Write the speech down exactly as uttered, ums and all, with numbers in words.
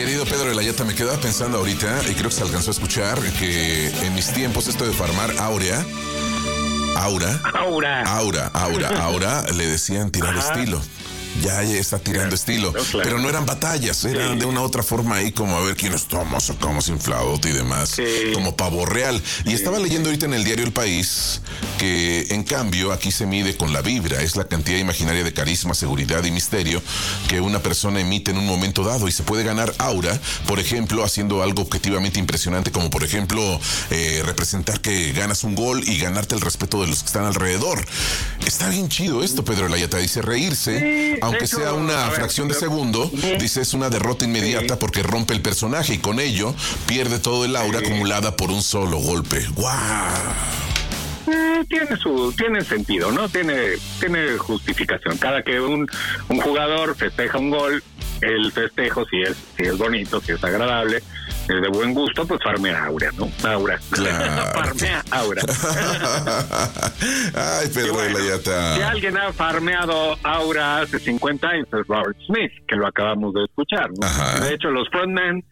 querido Pedro de la Yata, me quedaba pensando ahorita, y creo que se alcanzó a escuchar, que en mis tiempos esto de farmar áurea, aura, Aura, aura, aura, aura, le decían tirar Ajá. estilo. Ya, ya está tirando estilo. No, claro. Pero no eran batallas, eran Sí. de una otra forma ahí como a ver quién estamos, sacamos inflado y demás. Sí. Como pavo real. Y estaba leyendo ahorita en el diario El País que en cambio aquí se mide con la vibra, es la cantidad imaginaria de carisma, seguridad y misterio que una persona emite en un momento dado y se puede ganar aura, por ejemplo, haciendo algo objetivamente impresionante como por ejemplo eh, representar que ganas un gol y ganarte el respeto de los que están alrededor. Está bien chido esto, Pedro de la Yata, dice reírse. Sí. Aunque De hecho, sea una a ver, fracción de pero- segundo, Ujú. dice es una derrota inmediata Sí. porque rompe el personaje y con ello pierde todo el aura Sí. acumulada por un solo golpe. ¡Guau! Eh, tiene su tiene sentido, ¿no? Tiene tiene justificación. Cada que un, un jugador festeja un gol, el festejo, si es si es bonito, si es agradable, es de buen gusto, pues farmea aura, ¿no? Aura. Claro. Farmea aura. Ay, Pedro Y bueno, de la Yata. si alguien ha farmeado aura hace cincuenta años, es Robert Smith, que lo acabamos de escuchar, ¿no? Ajá. De hecho, los frontmen